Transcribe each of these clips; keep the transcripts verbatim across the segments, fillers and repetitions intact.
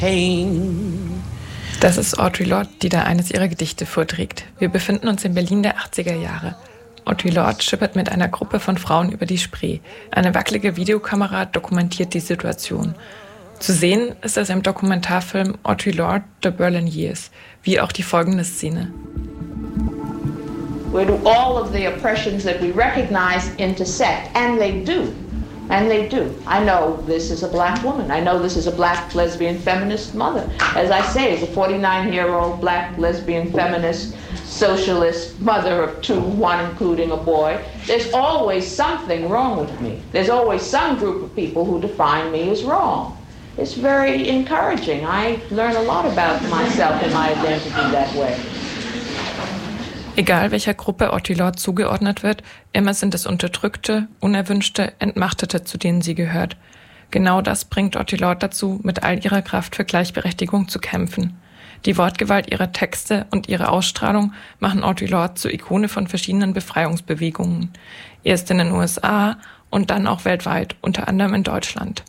pain. Das ist Audre Lorde, die da eines ihrer Gedichte vorträgt. Wir befinden uns in Berlin der achtziger Jahre. Audre Lorde schippert mit einer Gruppe von Frauen über die Spree. Eine wackelige Videokamera dokumentiert die Situation. Zu sehen ist das im Dokumentarfilm Audre Lorde, The Berlin Years, wie auch die folgende Szene. Where do all of the oppressions that we recognize intersect? And they do. And they do. I know this is a black woman. I know this is a black lesbian feminist mother. As I say, as a forty-nine-year-old black lesbian feminist socialist mother of two, one including a boy, there's always something wrong with me. There's always some group of people who define me as wrong. It's very encouraging. I learn a lot about myself and my identity that way. Egal welcher Gruppe Audre Lorde zugeordnet wird, immer sind es Unterdrückte, Unerwünschte, Entmachtete, zu denen sie gehört. Genau das bringt Audre Lorde dazu, mit all ihrer Kraft für Gleichberechtigung zu kämpfen. Die Wortgewalt ihrer Texte und ihre Ausstrahlung machen Audre Lorde zur Ikone von verschiedenen Befreiungsbewegungen. Erst in den U S A und dann auch weltweit, unter anderem in Deutschland.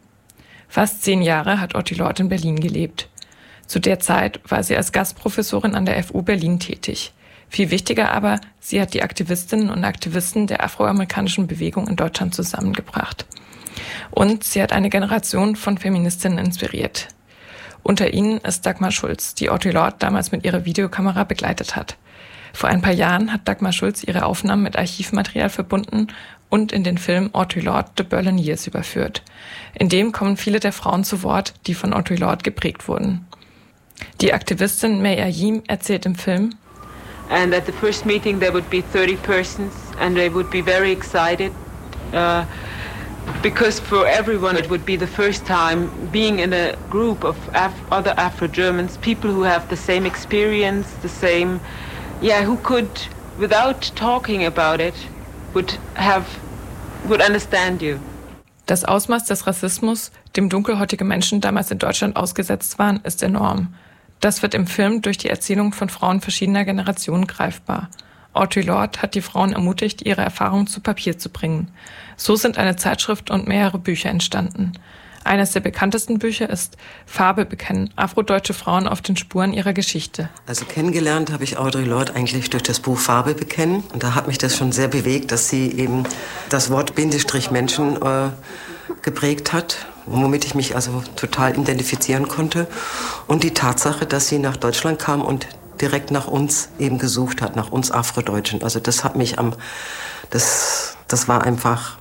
Fast zehn Jahre hat Audre Lorde in Berlin gelebt. Zu der Zeit war sie als Gastprofessorin an der F U Berlin tätig. Viel wichtiger aber, sie hat die Aktivistinnen und Aktivisten der afroamerikanischen Bewegung in Deutschland zusammengebracht. Und sie hat eine Generation von Feministinnen inspiriert. Unter ihnen ist Dagmar Schultz, die Audre Lorde damals mit ihrer Videokamera begleitet hat. Vor ein paar Jahren hat Dagmar Schultz ihre Aufnahmen mit Archivmaterial verbunden und in den Film Audre Lorde, The Berlin Years überführt. In dem kommen viele der Frauen zu Wort, die von Audre Lorde geprägt wurden. Die Aktivistin May Ayim erzählt im Film: And at the first meeting there would be thirty persons and they would be very excited uh, because for everyone it would be the first time being in a group of Af- other Afro-Germans, people who have the same experience, the same, yeah, who could, without talking about it, would have, would understand you. Das Ausmaß des Rassismus, dem dunkelhäutige Menschen damals in Deutschland ausgesetzt waren, ist enorm. Das wird im Film durch die Erzählung von Frauen verschiedener Generationen greifbar. Audre Lorde hat die Frauen ermutigt, ihre Erfahrungen zu Papier zu bringen. So sind eine Zeitschrift und mehrere Bücher entstanden. Eines der bekanntesten Bücher ist Farbe bekennen, afrodeutsche Frauen auf den Spuren ihrer Geschichte. Also kennengelernt habe ich Audre Lorde eigentlich durch das Buch Farbe bekennen. Und da hat mich das schon sehr bewegt, dass sie eben das Wort Bindestrich Menschen äh, geprägt hat, womit ich mich also total identifizieren konnte. Und die Tatsache, dass sie nach Deutschland kam und direkt nach uns eben gesucht hat, nach uns Afrodeutschen. Also das hat mich am, das, das war einfach,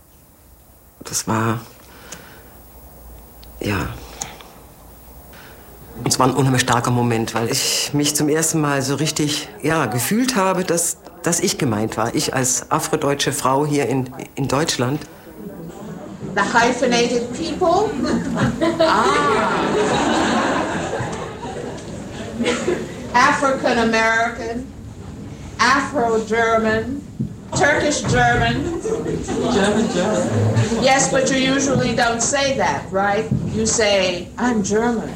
das war, ja, und es war ein unheimlich starker Moment, weil ich mich zum ersten Mal so richtig, ja, gefühlt habe, dass, dass ich gemeint war. Ich als afrodeutsche Frau hier in, in Deutschland. The hyphenated people? Ah. African American, Afro-German, Turkish German. German, German. Yes, but you usually don't say that, right? You say, I'm German.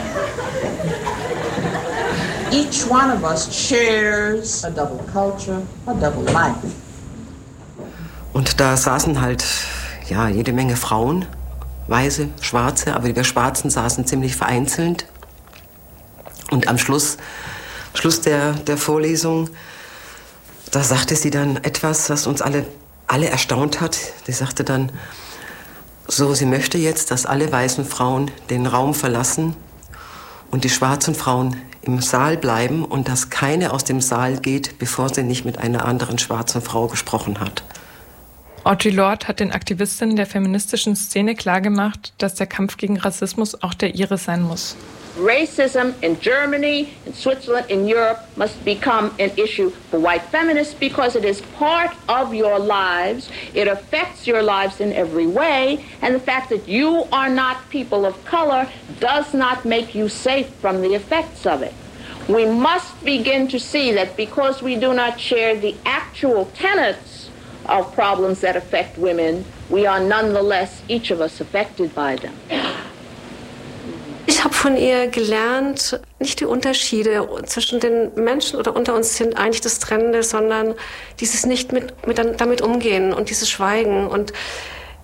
Each one of us shares a double culture, a double life. Und da saßen halt, ja, jede Menge Frauen, Weiße, Schwarze, aber wir Schwarzen saßen ziemlich vereinzelt. Und am Schluss, Schluss der, der Vorlesung, da sagte sie dann etwas, was uns alle, alle erstaunt hat. Sie sagte dann, so, sie möchte jetzt, dass alle weißen Frauen den Raum verlassen und die schwarzen Frauen im Saal bleiben und dass keine aus dem Saal geht, bevor sie nicht mit einer anderen schwarzen Frau gesprochen hat. Audre Lorde hat den Aktivistinnen der feministischen Szene klargemacht, dass der Kampf gegen Rassismus auch der ihre sein muss. Racism in Germany, in Switzerland, in Europe must become an issue for white feminists because it is part of your lives. It affects your lives in every way. And the fact that you are not people of color does not make you safe from the effects of it. We must begin to see that because we do not share the actual tenets of problems that affect women, we are nonetheless, each of us, affected by them. Ich habe von ihr gelernt, nicht die Unterschiede zwischen den Menschen oder unter uns sind eigentlich das Trennende, sondern dieses nicht mit, mit damit umgehen und dieses Schweigen. Und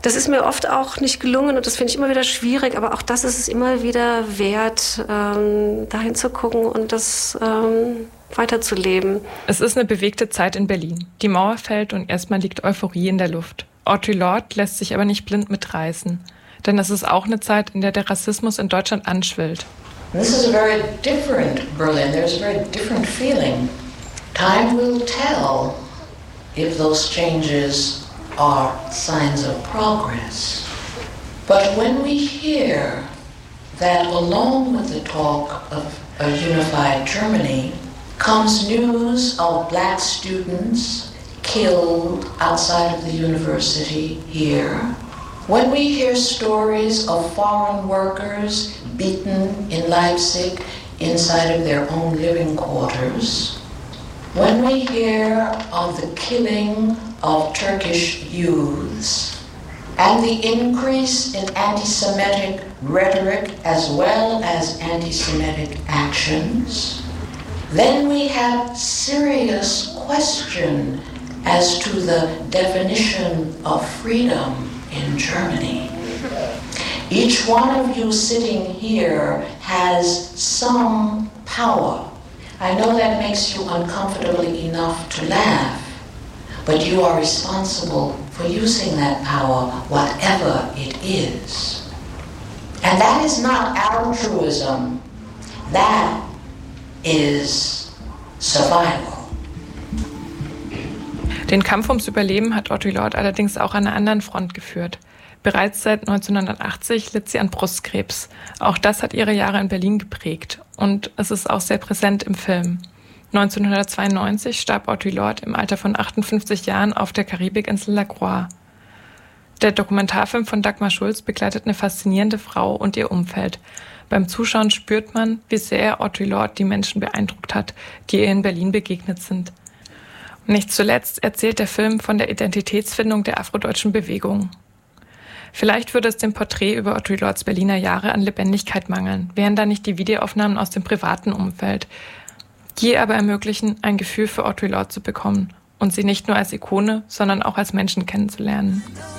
Das ist mir oft auch nicht gelungen und das finde ich immer wieder schwierig, aber auch das ist es immer wieder wert, ähm, dahin zu gucken und das ähm, weiterzuleben. Es ist eine bewegte Zeit in Berlin. Die Mauer fällt und erstmal liegt Euphorie in der Luft. Audre Lorde lässt sich aber nicht blind mitreißen. Denn es ist auch eine Zeit, in der der Rassismus in Deutschland anschwillt. This is a very different Berlin. There's a very different feeling. Time will tell if those changes are signs of progress. But when we hear that along with the talk of a unified Germany comes news of black students killed outside of the university here, when we hear stories of foreign workers beaten in Leipzig inside of their own living quarters, when we hear of the killing of Turkish youths and the increase in anti-Semitic rhetoric as well as anti-Semitic actions, then we have serious question as to the definition of freedom in Germany. Each one of you sitting here has some power. I know that makes you uncomfortable enough to laugh, but you are responsible for using that power, whatever it is. And that is not altruism, that is survival. Den Kampf ums Überleben hat Audre Lorde allerdings auch an einer anderen Front geführt. Bereits seit neunzehnhundertachtzig litt sie an Brustkrebs. Auch das hat ihre Jahre in Berlin geprägt. Und es ist auch sehr präsent im Film. neunzehnhundertzweiundneunzig starb Audre Lorde im Alter von achtundfünfzig Jahren auf der Karibikinsel La Croix. Der Dokumentarfilm von Dagmar Schulz begleitet eine faszinierende Frau und ihr Umfeld. Beim Zuschauen spürt man, wie sehr Audre Lorde die Menschen beeindruckt hat, die ihr in Berlin begegnet sind. Nicht zuletzt erzählt der Film von der Identitätsfindung der afrodeutschen Bewegung. Vielleicht würde es dem Porträt über Audre Lordes Berliner Jahre an Lebendigkeit mangeln, wären da nicht die Videoaufnahmen aus dem privaten Umfeld, die aber ermöglichen, ein Gefühl für Audre Lorde zu bekommen und sie nicht nur als Ikone, sondern auch als Menschen kennenzulernen.